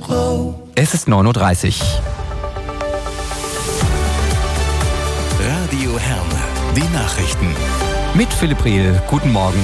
Es ist 9:30 Uhr. Radio Herne, die Nachrichten. Mit Philipp Rehl, guten Morgen.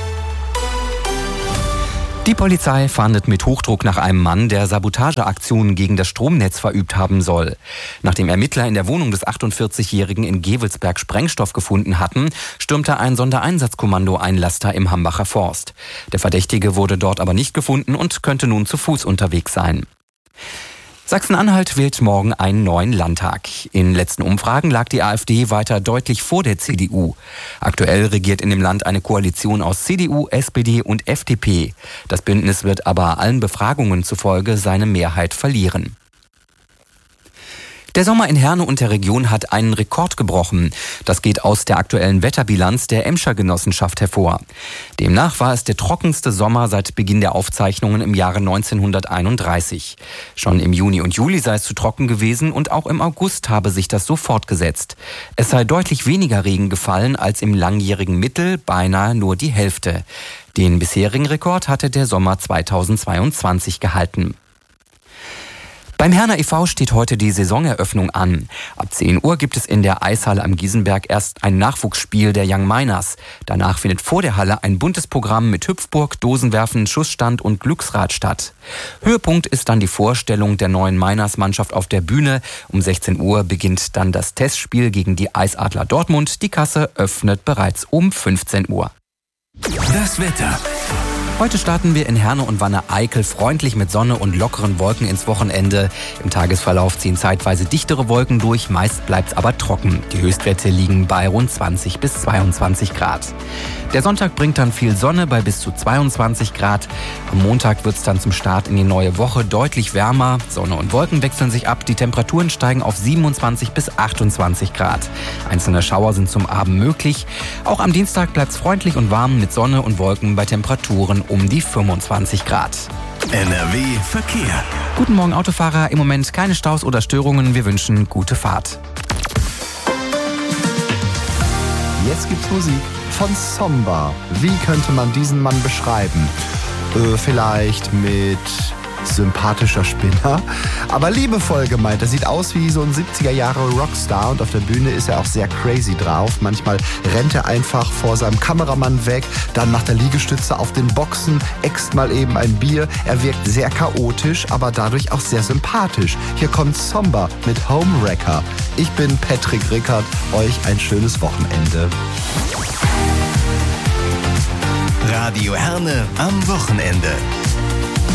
Die Polizei fahndet mit Hochdruck nach einem Mann, der Sabotageaktionen gegen das Stromnetz verübt haben soll. Nachdem Ermittler in der Wohnung des 48-Jährigen in Gevelsberg Sprengstoff gefunden hatten, stürmte ein Sondereinsatzkommando ein Laster im Hambacher Forst. Der Verdächtige wurde dort aber nicht gefunden und könnte nun zu Fuß unterwegs sein. Sachsen-Anhalt wählt morgen einen neuen Landtag. In letzten Umfragen lag die AfD weiter deutlich vor der CDU. Aktuell regiert in dem Land eine Koalition aus CDU, SPD und FDP. Das Bündnis wird aber allen Befragungen zufolge seine Mehrheit verlieren. Der Sommer in Herne und der Region hat einen Rekord gebrochen. Das geht aus der aktuellen Wetterbilanz der Emscher Genossenschaft hervor. Demnach war es der trockenste Sommer seit Beginn der Aufzeichnungen im Jahre 1931. Schon im Juni und Juli sei es zu trocken gewesen und auch im August habe sich das so fortgesetzt. Es sei deutlich weniger Regen gefallen als im langjährigen Mittel, beinahe nur die Hälfte. Den bisherigen Rekord hatte der Sommer 2022 gehalten. Beim Herner e.V. steht heute die Saisoneröffnung an. Ab 10 Uhr gibt es in der Eishalle am Giesenberg erst ein Nachwuchsspiel der Young Miners. Danach findet vor der Halle ein buntes Programm mit Hüpfburg, Dosenwerfen, Schussstand und Glücksrad statt. Höhepunkt ist dann die Vorstellung der neuen Miners-Mannschaft auf der Bühne. Um 16 Uhr beginnt dann das Testspiel gegen die Eisadler Dortmund. Die Kasse öffnet bereits um 15 Uhr. Das Wetter. Heute starten wir in Herne und Wanne-Eickel freundlich mit Sonne und lockeren Wolken ins Wochenende. Im Tagesverlauf ziehen zeitweise dichtere Wolken durch, meist bleibt es aber trocken. Die Höchstwerte liegen bei rund 20 bis 22 Grad. Der Sonntag bringt dann viel Sonne bei bis zu 22 Grad. Am Montag wird es dann zum Start in die neue Woche deutlich wärmer. Sonne und Wolken wechseln sich ab, die Temperaturen steigen auf 27 bis 28 Grad. Einzelne Schauer sind zum Abend möglich. Auch am Dienstag bleibt es freundlich und warm mit Sonne und Wolken bei Temperaturen um die 25 Grad. NRW Verkehr. Guten Morgen Autofahrer, im Moment keine Staus oder Störungen, wir wünschen gute Fahrt. Jetzt gibt's Musik von Somba. Wie könnte man diesen Mann beschreiben? Vielleicht mit sympathischer Spinner, aber liebevoll gemeint. Er sieht aus wie so ein 70er-Jahre-Rockstar und auf der Bühne ist er auch sehr crazy drauf. Manchmal rennt er einfach vor seinem Kameramann weg, dann macht er Liegestütze auf den Boxen, äxt mal eben ein Bier. Er wirkt sehr chaotisch, aber dadurch auch sehr sympathisch. Hier kommt Somba mit Homewrecker. Ich bin Patrick Rickert, euch ein schönes Wochenende. Radio Herne am Wochenende.